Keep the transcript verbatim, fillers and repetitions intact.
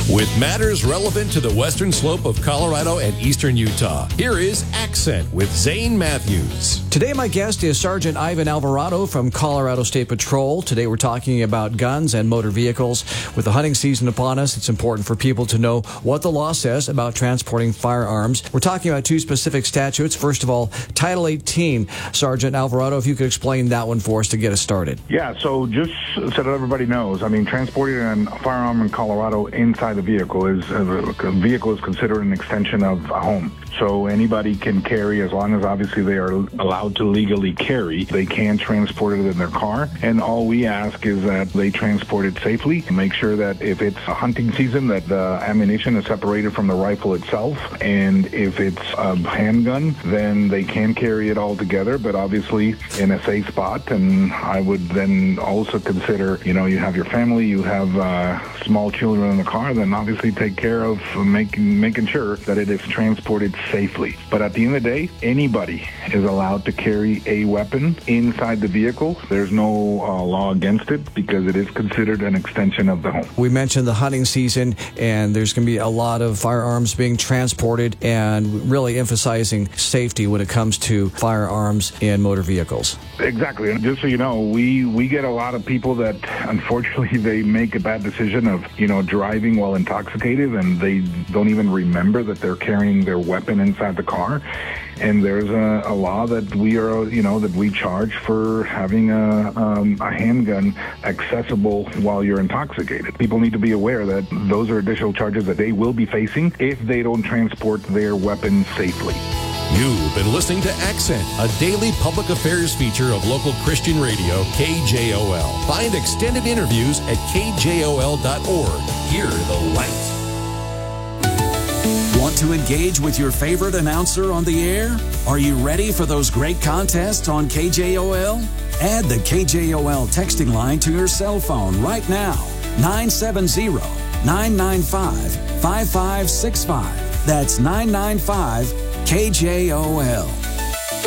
With matters relevant to the western slope of Colorado and eastern Utah, here is Accent with Zane Matthews. Today, my guest is Sergeant Ivan Alvarado from Colorado State Patrol. Today, we're talking about guns and motor vehicles. With the hunting season upon us, it's important for people to know what the law says about transporting firearms. We're talking about two specific statutes. First of all, Title eighteen. Sergeant Alvarado, if you could explain that one for us to get us started. Yeah, so just so that everybody knows, I mean, transporting a firearm in Colorado inside the vehicle is uh, a vehicle is considered an extension of a home. So anybody can carry, as long as obviously they are allowed to legally carry, they can transport it in their car. And all we ask is that they transport it safely. Make sure that if it's a hunting season, that the ammunition is separated from the rifle itself. And if it's a handgun, then they can carry it all together, but obviously in a safe spot. And I would then also consider, you know, you have your family, you have uh, small children in the car, then obviously take care of making making sure that it is transported safely. But at the end of the day, anybody is allowed to carry a weapon inside the vehicle. There's no uh, law against it because it is considered an extension of the home. We mentioned the hunting season, and there's going to be a lot of firearms being transported, and really emphasizing safety when it comes to firearms in motor vehicles. Exactly. And just so you know, we, we get a lot of people that unfortunately they make a bad decision of, you know, driving while intoxicated, and they don't even remember that they're carrying their weapon inside the car. And there's a, a law that we are, you know, that we charge for having a, um, a handgun accessible while you're intoxicated. People need to be aware that those are additional charges that they will be facing if they don't transport their weapon safely. You've been listening to Accent, a daily public affairs feature of local Christian radio, K J O L. Find extended interviews at K J O L dot org. Hear the light. Want to engage with your favorite announcer on the air? Are you ready for those great contests on K J O L? Add the K J O L texting line to your cell phone right now. nine seven zero, nine nine five, five five six five. That's nine nine five K J O L.